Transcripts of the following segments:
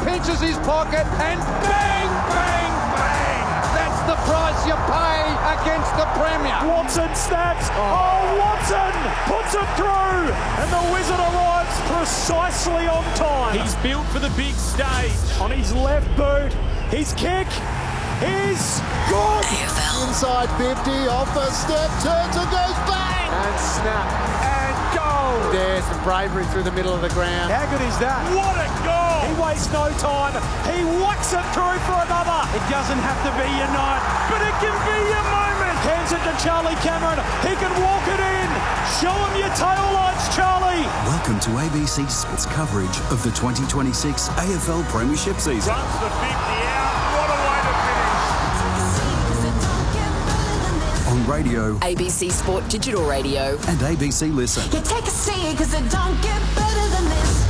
pinches his pocket, and bang, bang, bang! That's the price you pay against the Premier. Watson snaps. Oh, Watson puts it through, and the Wizard arrives precisely on time. He's built for the big stage. On his left boot, his kick is good. AFL. Inside 50, off a step, turns and goes bang! And snap, and goal! There's some bravery through the middle of the ground. How good is that? What a goal! He wastes no time. He whacks it through for another. It doesn't have to be your night, But it can be your moment. Hands it to Charlie Cameron. He can walk it in. Show him your tail lights, Charlie. Welcome to ABC Sports coverage of the 2026 AFL Premiership season. Runs the 50 out. What a way to finish. On radio ABC Sport Digital Radio. and ABC Listen. You take a seat, cause it don't get better than this.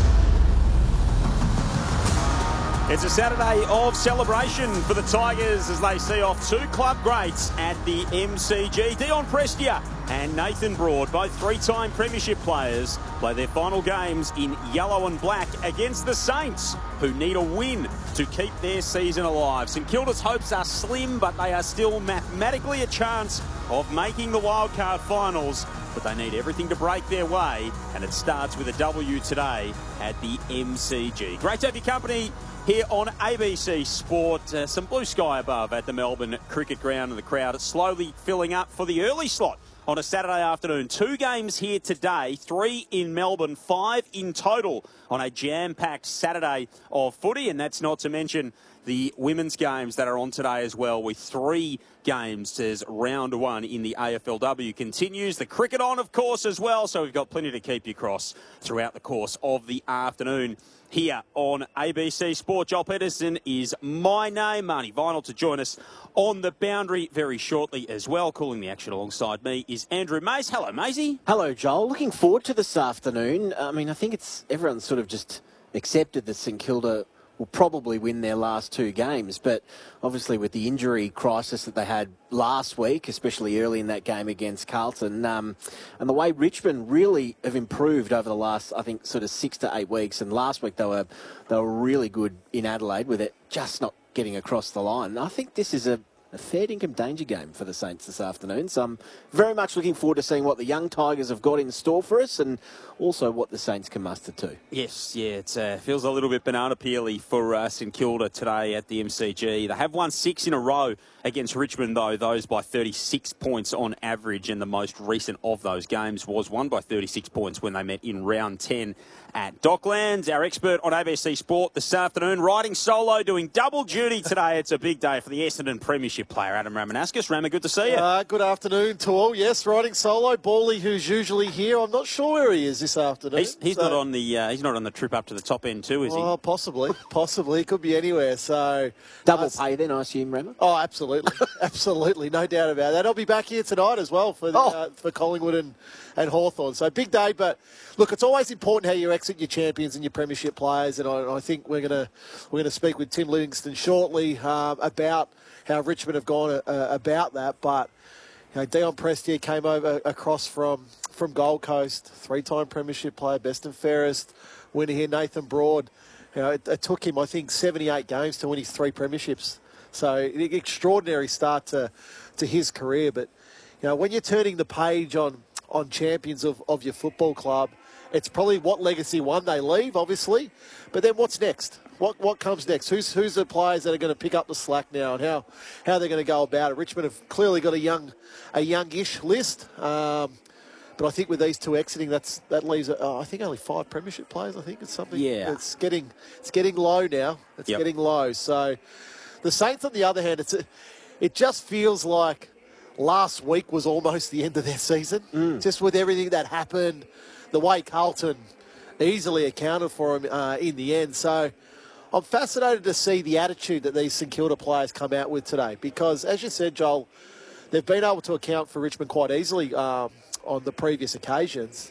It's a Saturday of celebration for the Tigers as they see off two club greats at the MCG. Dion Prestia and Nathan Broad, both three-time premiership players, play their final games in yellow and black against the Saints, who need a win to keep their season alive. St Kilda's hopes are slim, but they are still mathematically a chance of making the wildcard finals. But they need everything to break their way, and it starts with a W today at the MCG. Great to have your company here on ABC Sport. Some blue sky above at the Melbourne Cricket Ground, and the crowd slowly filling up for the early slot on a Saturday afternoon. 2 games here today, 3 in Melbourne, 5 in total on a jam-packed Saturday of footy, and that's not to mention the women's games that are on today as well, with 3 games as round 1 in the AFLW continues. The cricket on, of course, as well, so we've got plenty to keep you across throughout the course of the afternoon here on ABC Sport. Joel Peterson is my name. Marnie Vinyl to join us on the boundary very shortly as well. Calling the action alongside me is Andrew Mace. Hello, Maisie. Hello, Joel. Looking forward to this afternoon. I mean, I think everyone's sort of just accepted that St Kilda will probably win their last 2 games, but obviously with the injury crisis that they had last week, especially early in that game against Carlton, and the way Richmond really have improved over the last, I think, sort of 6 to 8 weeks, and last week they were really good in Adelaide with it just not getting across the line. And I think this is a fair dinkum danger game for the Saints this afternoon. So I'm very much looking forward to seeing what the young Tigers have got in store for us, and also what the Saints can muster too. Yes, yeah, it feels a little bit banana peely for St Kilda today at the MCG. They have won 6 in a row against Richmond, though, those by 36 points on average, and the most recent of those games was won by 36 points when they met in round 10 at Docklands. Our expert on ABC Sport this afternoon, riding solo, doing double duty today. It's a big day for the Essendon Premiership player, Adam Ramanauskas. Rama, good to see you. Good afternoon to all. Yes, riding solo. Bally, who's usually here, I'm not sure where he is this afternoon. He's not on the trip up to the top end too, is he? Oh, possibly. It could be anywhere. So Double pay then, I assume, Rama? Oh, absolutely. Absolutely. No doubt about that. I'll be back here tonight as well for Collingwood and Hawthorn. So big day, but look, it's always important how you exit your champions and your premiership players, and I think we're gonna speak with Tim Livingston shortly about how Richmond have gone about that. But you know, Dion Prestia came across from Gold Coast, 3-time premiership player, best and fairest winner here. Nathan Broad, you know, it took him, I think, 78 games to win his 3 premierships. So an extraordinary start to his career. But you know, when you're turning the page on champions of your football club, it's probably what legacy one they leave, obviously. But then what's next? What comes next? Who's the players that are going to pick up the slack now, and how they're going to go about it? Richmond have clearly got a youngish list. But I think with these 2 exiting, that leaves I think only 5 premiership players. I think it's something. Yeah. It's getting low now. It's getting low. So the Saints, on the other hand, it just feels like last week was almost the end of their season. Just with everything that happened, the way Carlton easily accounted for them in the end. So I'm fascinated to see the attitude that these St Kilda players come out with today, because, as you said, Joel, they've been able to account for Richmond quite easily on the previous occasions.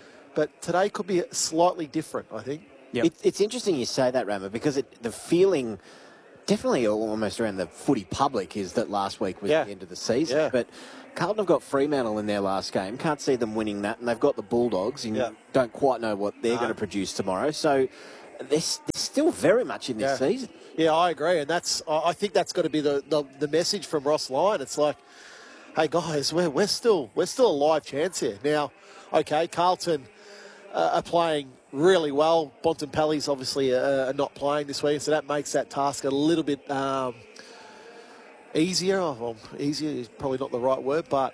But today could be slightly different, I think. Yep. It's interesting you say that, Rama, because the feeling definitely almost around the footy public is that last week was the end of the season. Yeah. But Carlton have got Fremantle in their last game. Can't see them winning that. And they've got the Bulldogs, and you don't quite know what they're going to produce tomorrow. So they're still very much in this season. Yeah, I agree, and I think that's got to be the message from Ross Lyon. It's like, hey guys, we're still a live chance here. Now, okay, Carlton are playing really well. Bontempelli's obviously are not playing this week, so that makes that task a little bit easier. Well, easier is probably not the right word, but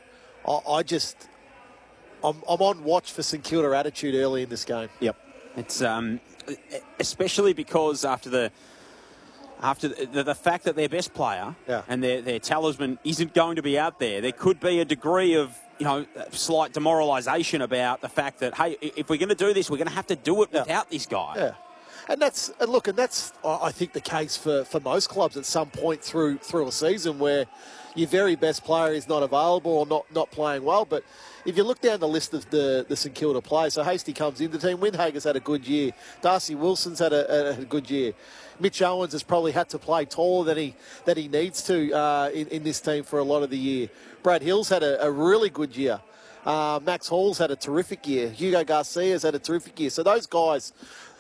I'm on watch for St Kilda attitude early in this game. Yep, it's especially because after the fact that their best player and their talisman isn't going to be out there could be a degree of slight demoralisation about the fact that, hey, if we're going to do this, we're going to have to do it without this guy. Yeah. And that's I think the case for most clubs at some point through a season where your very best player is not available or not playing well. But if you look down the list of the St Kilda players, so Hasty comes into the team, Windhager's had a good year, Darcy Wilson's had a good year, Mitch Owens has probably had to play taller than he needs to in this team for a lot of the year. Brad Hill's had a really good year. Max Hall's had a terrific year. Hugo Garcia's had a terrific year. So those guys,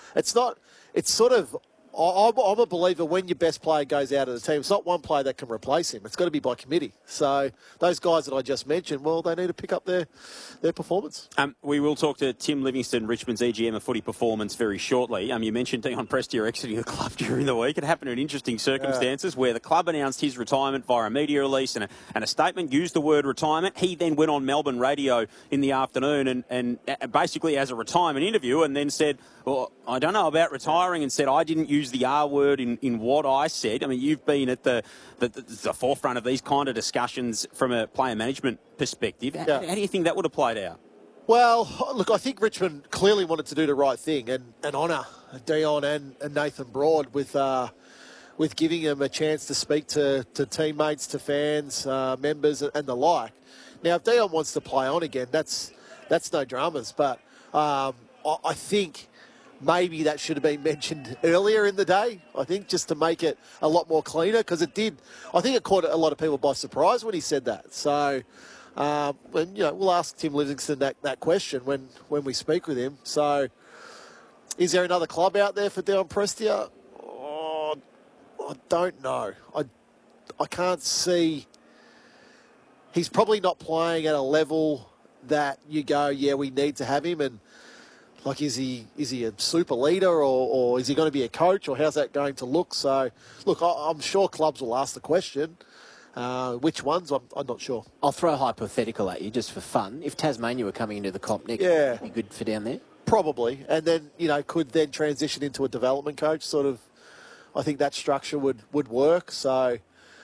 I'm a believer when your best player goes out of the team, it's not one player that can replace him. It's got to be by committee. So those guys that I just mentioned, well, they need to pick up their performance. We will talk to Tim Livingston, Richmond's EGM of footy performance, very shortly. You mentioned Dion Prestia exiting the club during the week. It happened in interesting circumstances where the club announced his retirement via a media release and a statement, used the word retirement. He then went on Melbourne radio in the afternoon and basically as a retirement interview and then said, well, I don't know about retiring, and said I didn't use the R word in what I said. I mean, you've been at the forefront of these kind of discussions from a player management perspective. How do you think that would have played out? Well, look, I think Richmond clearly wanted to do the right thing and honour Dion and Nathan Broad with giving them a chance to speak to teammates, to fans, members and the like. Now, if Dion wants to play on again, that's no dramas. But I think maybe that should have been mentioned earlier in the day, I think, just to make it a lot more cleaner, because I think it caught a lot of people by surprise when he said that. So, we'll ask Tim Livingston that question when we speak with him. So, is there another club out there for Dion Prestia? Oh, I don't know. I can't see. He's probably not playing at a level that you go, yeah, we need to have him. And like, is he a super leader or is he going to be a coach, or how's that going to look? So, look, I'm sure clubs will ask the question. Which ones, I'm not sure. I'll throw a hypothetical at you just for fun. If Tasmania were coming into the comp next year, would it be good for down there? Probably. And then, could then transition into a development coach, sort of. I think that structure would work. So,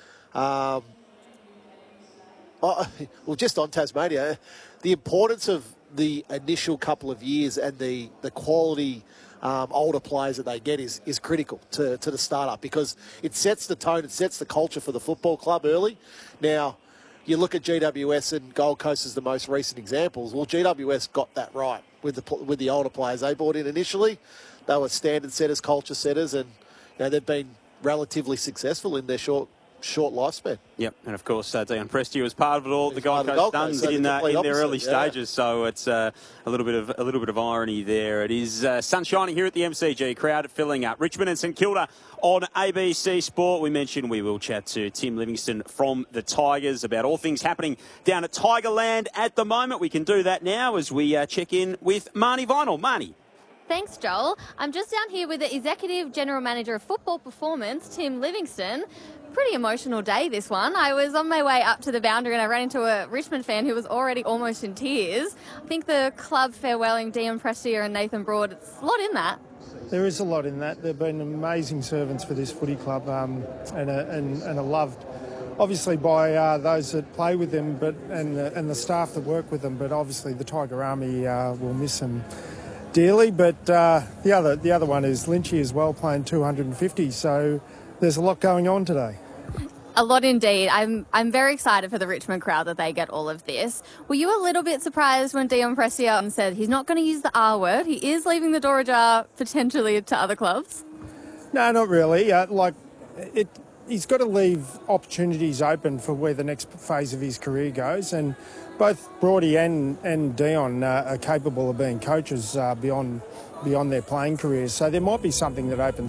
just on Tasmania, the importance of the initial couple of years and the quality older players that they get is critical to the startup, because it sets the tone, it sets the culture for the football club early. Now, you look at GWS and Gold Coast as the most recent examples. Well, GWS got that right with the older players they brought in initially. They were standard setters, culture setters, and they've been relatively successful in their short lifespan. Yep, and of course, Dion Prestia was part of it all. The Gold Coast Suns so in their early stages, so it's a little bit of irony there. It is sun shining here at the MCG, crowd filling up. Richmond and St Kilda on ABC Sport. We mentioned we will chat to Tim Livingston from the Tigers about all things happening down at Tigerland at the moment. We can do that now as we check in with Marnie Vinyl. Marnie. Thanks, Joel. I'm just down here with the Executive General Manager of Football Performance, Tim Livingston. Pretty emotional day, this one. I was on my way up to the boundary and I ran into a Richmond fan who was already almost in tears. I think the club farewelling Dion Prestia and Nathan Broad, it's a lot in that. There is a lot in that. They've been amazing servants for this footy club and are loved, obviously, by those that play with them, and the staff that work with them. But obviously the Tiger Army will miss them dearly. But the other one is Lynchy as well, playing 250. So there's a lot going on today. A lot indeed. I'm very excited for the Richmond crowd that they get all of this. Were you a little bit surprised when Dion Prestia said he's not going to use the R word? He is leaving the door ajar potentially to other clubs. No, not really. He's got to leave opportunities open for where the next phase of his career goes, and both Broady and Dion are capable of being coaches beyond their playing careers. So there might be something that opens